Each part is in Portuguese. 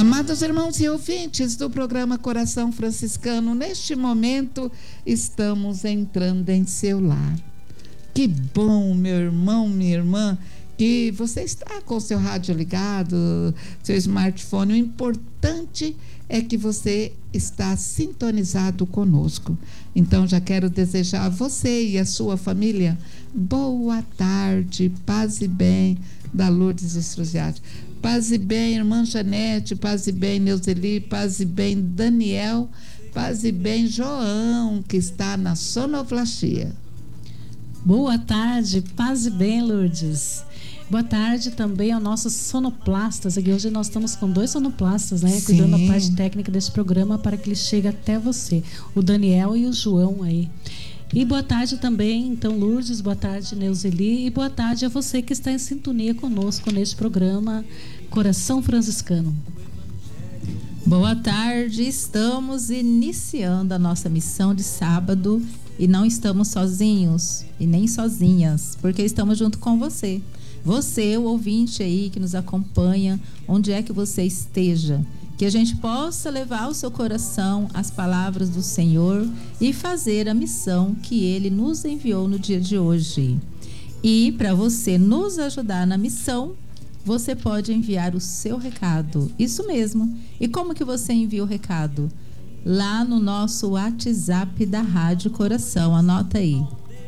Amados irmãos e ouvintes do programa Coração Franciscano, neste momento estamos entrando em seu lar. Que bom, meu irmão, minha irmã, que você está com o seu rádio ligado, seu smartphone. O importante é que você está sintonizado conosco. Então já quero desejar a você e a sua família boa tarde, paz e bem, da Lourdes Estruziati. Paz e bem, irmã Janete, paz e bem, Neuzeli, paz e bem, Daniel, paz e bem, João, que está na sonoplastia. Boa tarde, paz e bem, Lourdes. Boa tarde também aos nossos sonoplastas. Aqui hoje nós estamos com 2 sonoplastas, né? Sim. Cuidando da parte técnica desse programa para que ele chegue até você. O Daniel e o João aí. E boa tarde também, então, Lourdes, boa tarde, Neuzeli, e boa tarde a você que está em sintonia conosco neste programa Coração Franciscano. Boa tarde, estamos iniciando a nossa missão de sábado e não estamos sozinhos e nem sozinhas, porque estamos junto com você. Você, o ouvinte aí que nos acompanha, onde é que você esteja, que a gente possa levar ao seu coração as palavras do Senhor e fazer a missão que Ele nos enviou no dia de hoje. E para você nos ajudar na missão, você pode enviar o seu recado. Isso mesmo. E como que você envia o recado? Lá no nosso WhatsApp da Rádio Coração. Anota aí.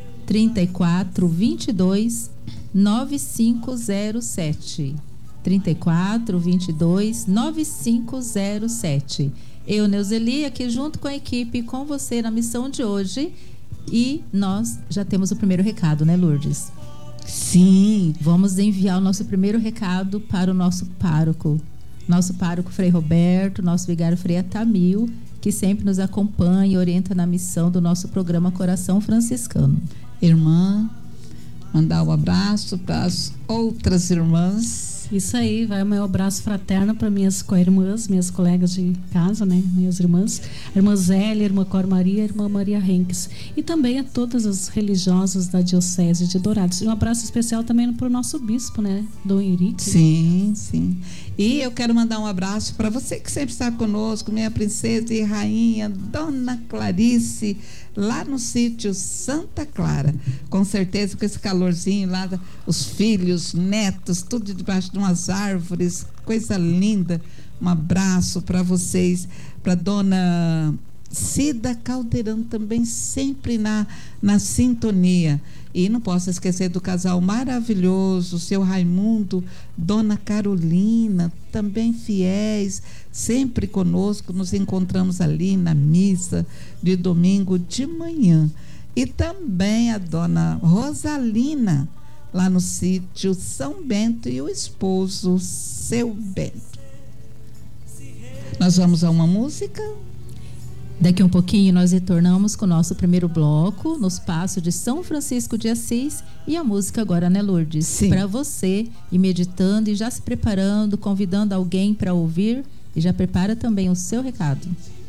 3422 9507. 3422 9507. Eu, Neuzeli, aqui junto com a equipe, com você na missão de hoje. E nós já temos o primeiro recado, né, Lourdes? Sim. Vamos enviar o nosso primeiro recado para o nosso pároco. Nosso pároco Frei Roberto, nosso vigário Frei Atamil, que sempre nos acompanha e orienta na missão do nosso programa Coração Franciscano. Irmã, mandar um abraço para as outras irmãs. Isso aí, vai o meu abraço fraterno para minhas co-irmãs, minhas colegas de casa, né? Minhas irmãs, a irmã Zélia, a irmã Cor Maria, a irmã Maria Henques. E também a todas as religiosas da Diocese de Dourados. E um abraço especial também para o nosso bispo, né? Dom Henrique. Sim, sim. E eu quero mandar um abraço para você que sempre está conosco, minha princesa e rainha, Dona Clarice, lá no sítio Santa Clara. Com certeza com esse calorzinho lá, os filhos, netos, tudo debaixo de umas árvores, coisa linda. Um abraço para vocês, para Dona Cida Caldeirão também, sempre na sintonia. E não posso esquecer do casal maravilhoso, seu Raimundo, Dona Carolina, também fiéis, sempre conosco. Nos encontramos ali na missa de domingo de manhã. E também a Dona Rosalina, lá no sítio São Bento, e o esposo, seu Bento. Nós vamos a uma música. Daqui um pouquinho nós retornamos com o nosso primeiro bloco, nos Passos de São Francisco de Assis, e a música agora, né, Lourdes? Para você ir meditando e já se preparando, convidando alguém para ouvir, e já prepara também o seu recado.